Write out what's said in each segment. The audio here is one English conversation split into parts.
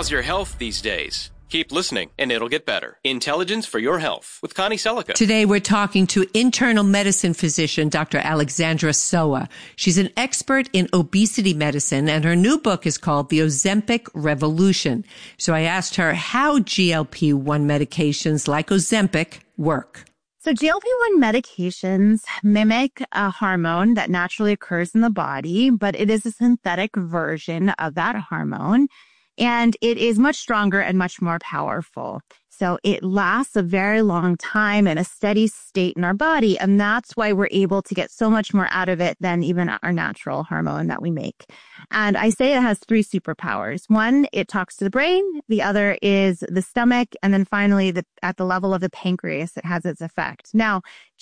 How's your health these days? Keep listening, and it'll get better. Intelligence for Your Health with Connie Selica. Today, we're talking to internal medicine physician Dr. Alexandra Soa. She's an expert in obesity medicine, and her new book is called The Ozempic Revolution. So I asked her how GLP-1 medications like Ozempic work. So GLP-1 medications mimic a hormone that naturally occurs in the body, but it is a synthetic version of that hormone. And it is much stronger and much more powerful. So it lasts a very long time in a steady state in our body. And that's why we're able to get so much more out of it than even our natural hormone that we make. And I say it has three superpowers. One, it talks to the brain. The other is the stomach. And then finally, at the level of the pancreas, it has its effect. Now,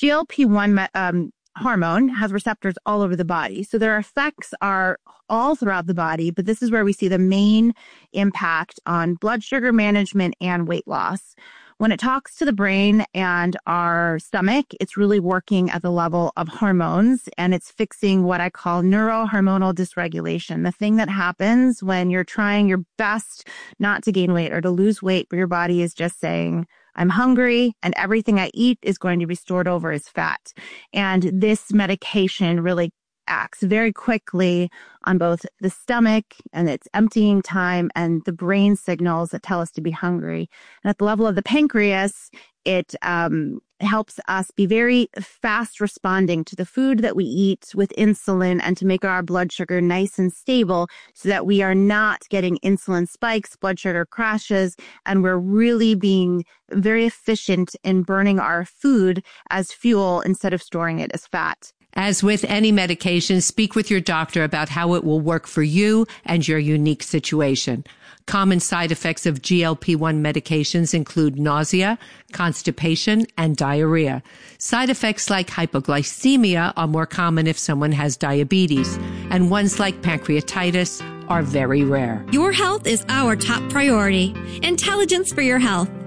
GLP-1 hormone has receptors all over the body. So their effects are all throughout the body, but this is where we see the main impact on blood sugar management and weight loss. When it talks to the brain and our stomach, it's really working at the level of hormones, and it's fixing what I call neurohormonal dysregulation, the thing that happens when you're trying your best not to gain weight or to lose weight, but your body is just saying, I'm hungry, and everything I eat is going to be stored over as fat. And this medication really acts very quickly on both the stomach and its emptying time and the brain signals that tell us to be hungry. And at the level of the pancreas, it helps us be very fast responding to the food that we eat with insulin and to make our blood sugar nice and stable so that we are not getting insulin spikes, blood sugar crashes, and we're really being very efficient in burning our food as fuel instead of storing it as fat. As with any medication, speak with your doctor about how it will work for you and your unique situation. Common side effects of GLP-1 medications include nausea, constipation, and diarrhea. Side effects like hypoglycemia are more common if someone has diabetes, and ones like pancreatitis are very rare. Your health is our top priority. Intelligence for Your Health.